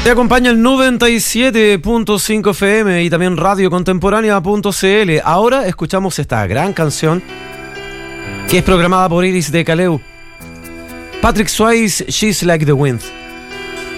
Te acompaña el 97.5 FM y también radiocontemporánea.cl. Ahora escuchamos esta gran canción que es programada por Iris de Caleu. Patrick Swayze, She's Like the Wind.